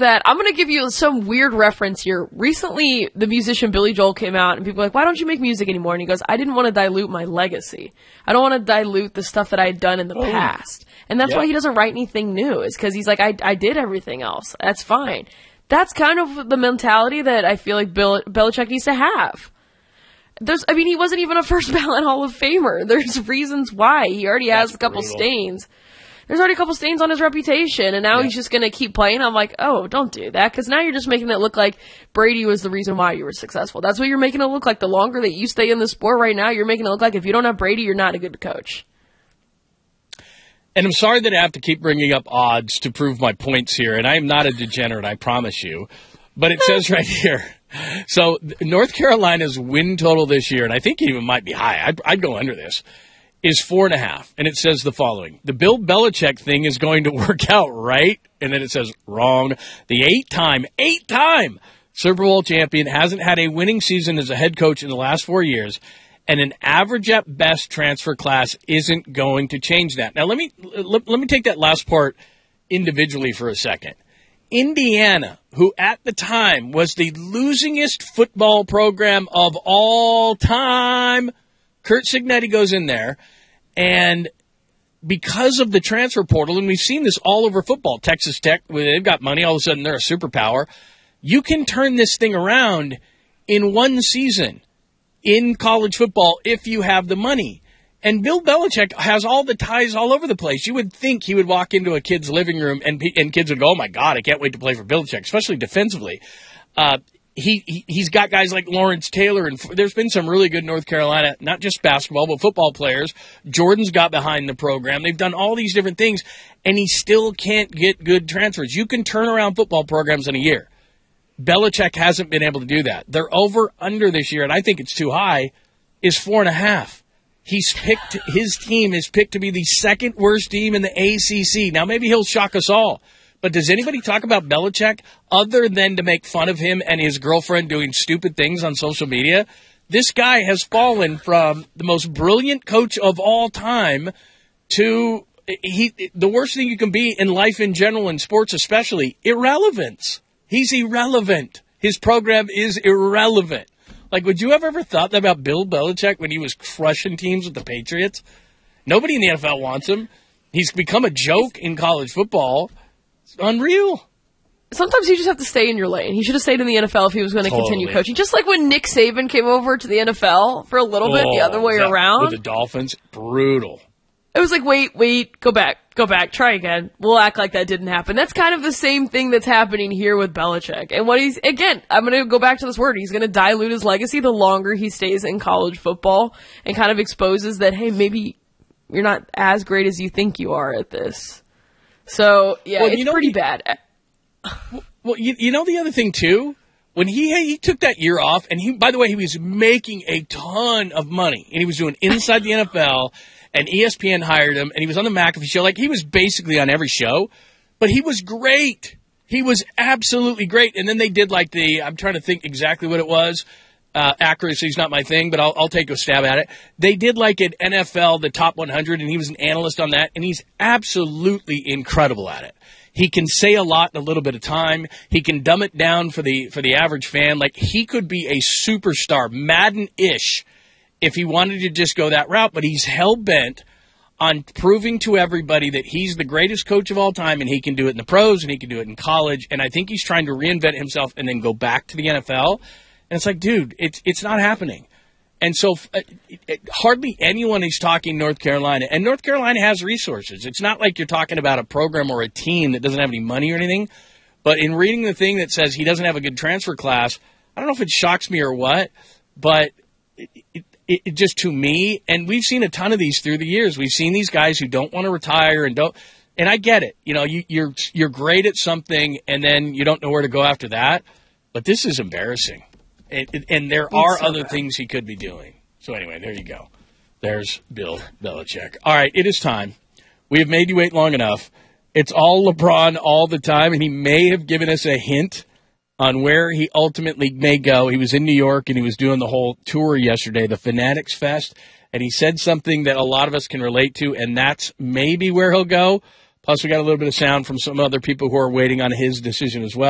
that I'm going to give you some weird reference here. Recently, the musician Billy Joel came out, and people were like, why don't you make music anymore? And he goes, I didn't want to dilute my legacy. I don't want to dilute the stuff that I had done in the past. And that's why he doesn't write anything new, is because he's like, I did everything else. That's fine. That's kind of the mentality that I feel like Belichick needs to have. He wasn't even a first ballot Hall of Famer. There's reasons why. He already has a couple stains. There's already a couple stains on his reputation, and now he's just going to keep playing. I'm like, oh, don't do that, because now you're just making it look like Brady was the reason why you were successful. That's what you're making it look like. The longer that you stay in the sport right now, you're making it look like if you don't have Brady, you're not a good coach. And I'm sorry that I have to keep bringing up odds to prove my points here, and I am not a degenerate, I promise you. But it says right here, so North Carolina's win total this year, and I think it even might be high, I'd go under this, is 4.5. And it says the following: the Bill Belichick thing is going to work out, right? And then it says wrong. The eight-time Super Bowl champion hasn't had a winning season as a head coach in the last 4 years, and an average at best transfer class isn't going to change that. Now let me take that last part individually for a second. Indiana, who at the time was the losingest football program of all time, Curt Cignetti goes in there, and because of the transfer portal, and we've seen this all over football, Texas Tech, they've got money, all of a sudden they're a superpower. You can turn this thing around in one season in college football if you have the money. And Bill Belichick has all the ties all over the place. You would think he would walk into a kid's living room and kids would go, oh, my God, I can't wait to play for Belichick, especially defensively. He's got guys like Lawrence Taylor, and there's been some really good North Carolina, not just basketball, but football players. Jordan's got behind the program. They've done all these different things, and he still can't get good transfers. You can turn around football programs in a year. Belichick hasn't been able to do that. Their over-under this year, and I think it's too high, is 4.5. His team is picked to be the second worst team in the ACC. Now, maybe he'll shock us all. But does anybody talk about Belichick other than to make fun of him and his girlfriend doing stupid things on social media? This guy has fallen from the most brilliant coach of all time to the worst thing you can be in life in general, in sports especially, irrelevance. He's irrelevant. His program is irrelevant. Like, would you have ever thought that about Bill Belichick when he was crushing teams with the Patriots? Nobody in the NFL wants him. He's become a joke in college football. Unreal. Sometimes you just have to stay in your lane. He should have stayed in the NFL if he was going to continue coaching. Just like when Nick Saban came over to the NFL for a little bit, the other way around. With the Dolphins, brutal. It was like, wait, go back, try again. We'll act like that didn't happen. That's kind of the same thing that's happening here with Belichick. And I'm going to go back to this word. He's going to dilute his legacy the longer he stays in college football and kind of exposes that, hey, maybe you're not as great as you think you are at this. So, yeah, it's pretty bad. Well, you know the other thing, too? When he took that year off, and by the way, he was making a ton of money, and he was doing inside the NFL, and ESPN hired him, and he was on the McAfee show. Like, he was basically on every show, but he was great. He was absolutely great. And then they did like I'm trying to think exactly what it was. Accuracy's not my thing, but I'll take a stab at it. They did like an NFL, the top 100, and he was an analyst on that, and he's absolutely incredible at it. He can say a lot in a little bit of time. He can dumb it down for the average fan. Like, he could be a superstar, Madden-ish, if he wanted to just go that route, but he's hell-bent on proving to everybody that he's the greatest coach of all time, and he can do it in the pros, and he can do it in college, and I think he's trying to reinvent himself and then go back to the NFL. And it's like, dude, it's not happening. And so hardly anyone is talking North Carolina. And North Carolina has resources. It's not like you're talking about a program or a team that doesn't have any money or anything. But in reading the thing that says he doesn't have a good transfer class, I don't know if it shocks me or what, but it just, to me, and we've seen a ton of these through the years. We've seen these guys who don't want to retire and I get it. You know, you're great at something and then you don't know where to go after that. But this is embarrassing. And there are other things he could be doing. So anyway, there you go. There's Bill Belichick. All right, it is time. We have made you wait long enough. It's all LeBron all the time, and he may have given us a hint on where he ultimately may go. He was in New York, and he was doing the whole tour yesterday, the Fanatics Fest, and he said something that a lot of us can relate to, and that's maybe where he'll go. Plus, we got a little bit of sound from some other people who are waiting on his decision as well.